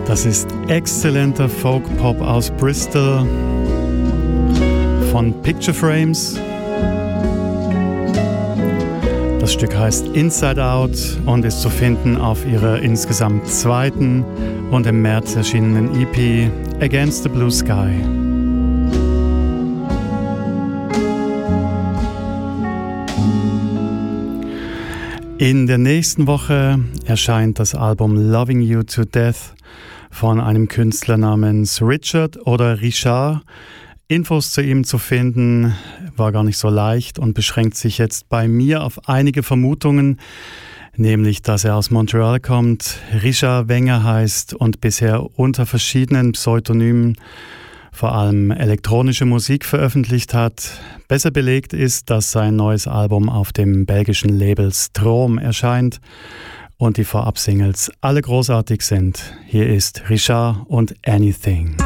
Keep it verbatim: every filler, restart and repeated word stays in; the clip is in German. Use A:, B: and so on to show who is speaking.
A: Das ist exzellenter Folk-Pop aus Bristol von Picture Frames. Das Stück heißt Inside Out und ist zu finden auf ihrer insgesamt zweiten und im März erschienenen E P Against the Blue Sky. In der nächsten Woche erscheint das Album Loving You to Death von einem Künstler namens Richard oder Richard. Infos zu ihm zu finden war gar nicht so leicht und beschränkt sich jetzt bei mir auf einige Vermutungen, nämlich dass er aus Montreal kommt, Richard Wenger heißt und bisher unter verschiedenen Pseudonymen vor allem elektronische Musik veröffentlicht hat. Besser belegt ist, dass sein neues Album auf dem belgischen Label Strom erscheint und die Vorab-Singles alle großartig sind. Hier ist Richard und Anything.